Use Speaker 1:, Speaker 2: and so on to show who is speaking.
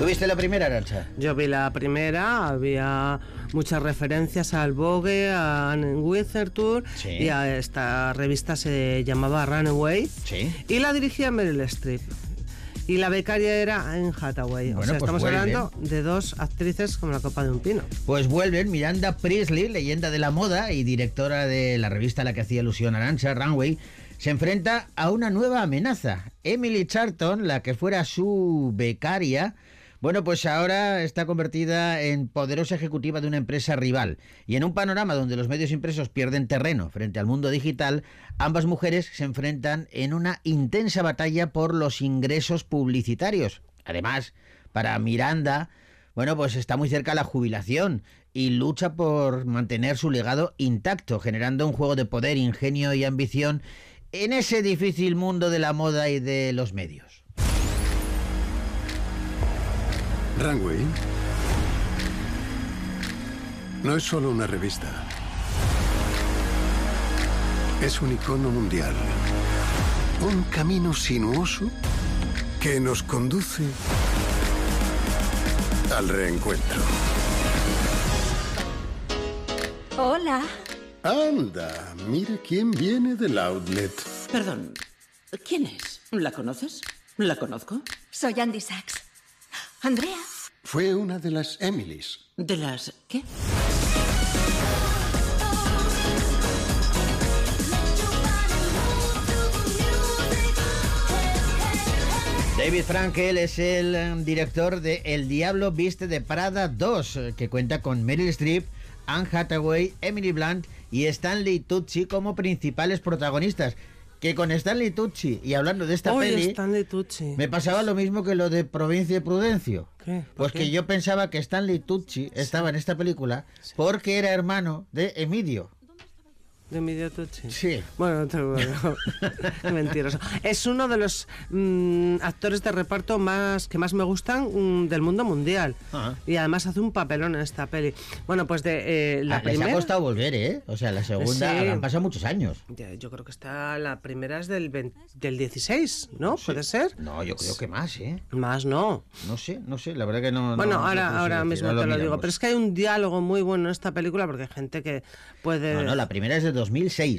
Speaker 1: ¿Tuviste la primera, Arantxa?
Speaker 2: Yo vi la primera, había muchas referencias al Vogue, a Anne Winterthur,
Speaker 1: Sí.
Speaker 2: y a esta revista se llamaba Runaway,
Speaker 1: Sí.
Speaker 2: y la dirigía Meryl Streep. Y la becaria era Anne Hathaway.
Speaker 1: Bueno,
Speaker 2: o sea,
Speaker 1: pues
Speaker 2: estamos
Speaker 1: vuelven.
Speaker 2: hablando de dos actrices como la copa de un pino.
Speaker 1: Pues vuelven Miranda Priestly, leyenda de la moda y directora de la revista a la que hacía alusión Arantxa, Runway, se enfrenta a una nueva amenaza. Emily Charlton, la que fuera su becaria, bueno, pues ahora está convertida en poderosa ejecutiva de una empresa rival. Y en un panorama donde los medios impresos pierden terreno frente al mundo digital, ambas mujeres se enfrentan en una intensa batalla por los ingresos publicitarios. Además, para Miranda, bueno, pues está muy cerca la jubilación y lucha por mantener su legado intacto, generando un juego de poder, ingenio y ambición en ese difícil mundo de la moda y de los medios.
Speaker 3: Runway no es solo una revista. Es un icono mundial. Un camino sinuoso que nos conduce al reencuentro.
Speaker 4: Hola.
Speaker 3: Anda, mire quién viene del outlet.
Speaker 5: Perdón, ¿quién es? ¿La conoces? ¿La conozco?
Speaker 4: Soy Andy Sachs. Andrea.
Speaker 3: Fue una de las Emilys.
Speaker 5: ¿De las qué?
Speaker 1: David Frankel es el director de El Diablo Viste de Prada 2, que cuenta con Meryl Streep, Anne Hathaway, Emily Blunt y Stanley Tucci como principales protagonistas. Que con Stanley Tucci, y hablando de esta peli,
Speaker 2: Stanley Tucci.
Speaker 1: me pasaba lo mismo que lo de Provincia y Prudencio.
Speaker 2: ¿Qué?
Speaker 1: Pues
Speaker 2: ¿Por
Speaker 1: que
Speaker 2: qué?
Speaker 1: yo pensaba que Stanley Tucci estaba en esta película porque era hermano de Emilio.
Speaker 2: ¿De Emilio Tucci?
Speaker 1: Sí.
Speaker 2: Bueno, mentiroso. Es uno de los actores de reparto que más me gustan del mundo mundial.
Speaker 1: Ajá.
Speaker 2: Y además hace un papelón en esta peli. Bueno, pues de la
Speaker 1: Les ha
Speaker 2: primera...
Speaker 1: costado volver, ¿eh? O sea, la segunda,
Speaker 2: Sí.
Speaker 1: han pasado muchos años.
Speaker 2: Yo creo que la primera es del 16, ¿no? ¿Puede ser?
Speaker 1: No, yo creo que más, ¿eh?
Speaker 2: Más no.
Speaker 1: No sé, la verdad que no.
Speaker 2: Bueno,
Speaker 1: no
Speaker 2: ahora
Speaker 1: sé
Speaker 2: mismo
Speaker 1: decir,
Speaker 2: te lo digo.
Speaker 1: miramos.
Speaker 2: Pero es que hay un diálogo muy bueno en esta película porque hay gente que puede...
Speaker 1: No, la primera es de 2006.